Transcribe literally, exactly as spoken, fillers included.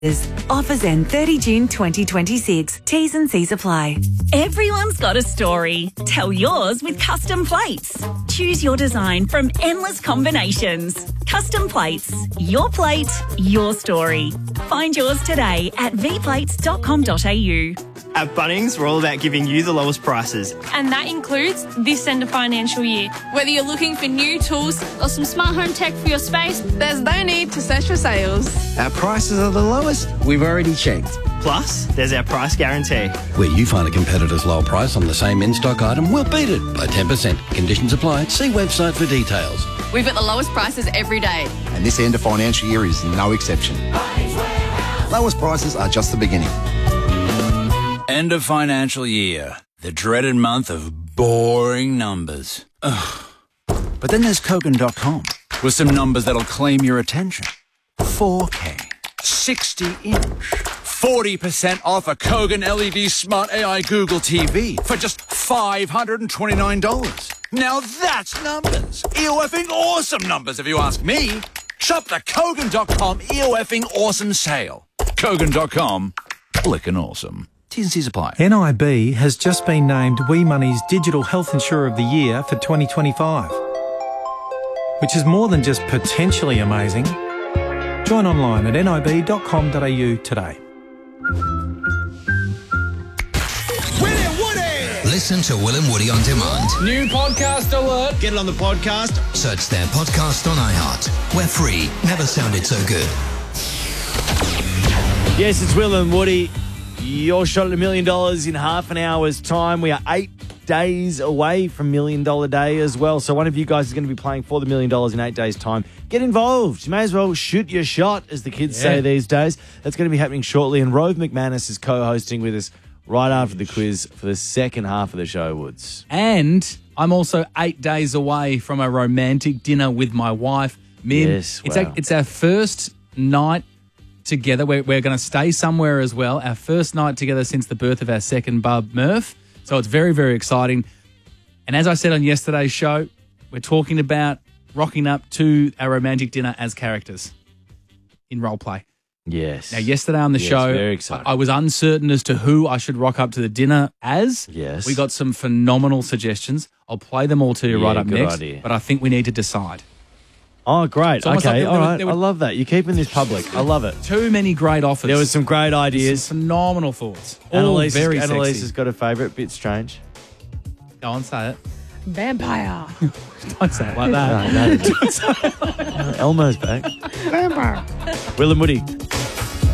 Offers end thirty June twenty twenty-six. T's and C's apply. Everyone's got a story. Tell yours with Custom Plates. Choose your design from endless combinations. Custom Plates. Your plate, your story. Find yours today at v plates dot com dot a u. At Bunnings, we're all about giving you the lowest prices. And that includes this end of financial year. Whether you're looking for new tools or some smart home tech for your space, there's no need to search for sales. Our prices are the lowest we've already checked. Plus, there's our price guarantee. Where you find a competitor's low price on the same in-stock item, we'll beat it by ten percent. Conditions apply. See website for details. We've got the lowest prices every day. And this end of financial year is no exception. Lowest prices are just the beginning. End of financial year. The dreaded month of boring numbers. Ugh. But then there's Kogan dot com with some numbers that'll claim your attention. four K, sixty inch, forty percent off a Kogan L E D Smart A I Google T V for just five hundred twenty-nine dollars. Now that's numbers. E-O-F-ing awesome numbers if you ask me. Shop the Kogan dot com E-O-F-ing awesome sale. Kogan dot com, clickin' awesome. T's and C's apply. N I B has just been named Wee Money's Digital Health Insurer of the Year for twenty twenty-five, which is more than just potentially amazing. Join online at n i b dot com dot a u today. Listen to Will and Woody on demand. New podcast alert. Get it on the podcast. Search their podcast on iHeart. We're free. Never sounded so good. Yes, it's Will and Woody. Your shot at a million dollars in half an hour's time. We are eight days away from Million Dollar Day as well. So one of you guys is going to be playing for the million dollars in eight days' time. Get involved. You may as well shoot your shot, as the kids yeah. say these days. That's going to be happening shortly. And Rove McManus is co-hosting with us right after the quiz for the second half of the show, Woods. And I'm also eight days away from a romantic dinner with my wife, Min. Yes, it's, wow. a, it's our first night together. We're, we're going to stay somewhere as well. Our first night together since the birth of our second bub, Murph. So it's very, very exciting. And as I said on yesterday's show, we're talking about rocking up to our romantic dinner as characters in role play. Yes. Now, yesterday on the yes, show, very exciting. I was uncertain as to who I should rock up to the dinner as. Yes. We got some phenomenal suggestions. I'll play them all to you Yeah, right up good next. idea. But I think we need to decide. Oh, great. It's almost Okay, like there- all there were- right. there were- I love that. You're keeping this public. I love it. Too many great offers. There was some great ideas. Some phenomenal thoughts. All Annalise, very has, Annalise sexy. has got a favourite. Bit strange. Go on, say it. Vampire. Don't say it like that. No, no. Elmo's back. Vampire. Will and Woody.